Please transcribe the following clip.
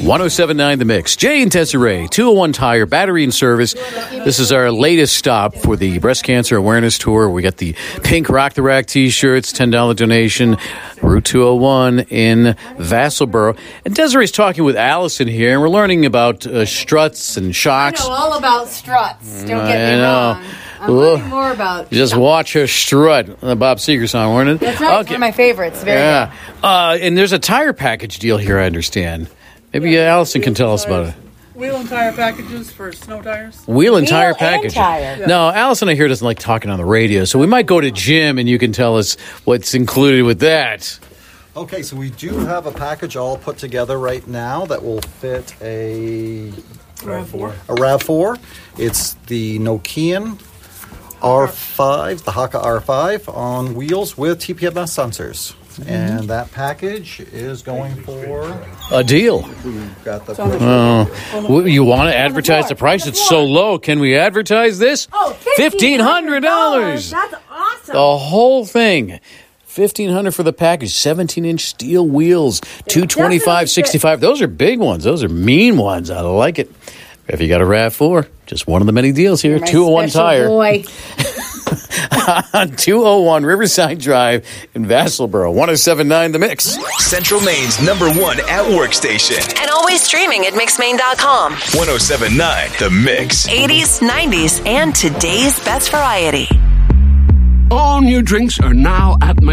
107.9 The Mix. Jay and Desiree, 201 Tire, battery and service. This is our latest stop for the Breast Cancer Awareness Tour. We got the pink Rock the Rack t-shirts, $10 donation, Route 201 in Vassalboro. And Desiree's talking with Allison here, and we're learning about struts and shocks. I know all about struts. Don't get me wrong. I'm learning more about Just watch her strut. The Bob Seger song, weren't it? That's right. It's one of my favorites. Very good. And there's a tire package deal here, I understand. Maybe Allison can tell us about it. Wheel and tire packages for snow tires. Wheel and tire package. Tire. No, Allison, I hear, doesn't like talking on the radio, so we might go to Jim and you can tell us what's included with that. Okay, so we do have a package all put together right now that will fit a RAV4. It's the Nokian R5, the Haka R5 on wheels with TPMS sensors. And that package is going for a deal. We've got the you want to advertise the price? It's so low. Can we advertise this? Oh, $1,500. That's awesome. The whole thing. $1,500 for the package. 17-inch steel wheels. $225.65. Those are big ones. Those are mean ones. I like it. If you got a RAV4, just one of the many deals here. 201 Tire. Boy. On 201 Riverside Drive in Vassalboro. 107.9 The Mix. Central Maine's #1 at-work station. And always streaming at mixmaine.com. 107.9 The Mix. 80s, 90s, and today's best variety. All new drinks are now at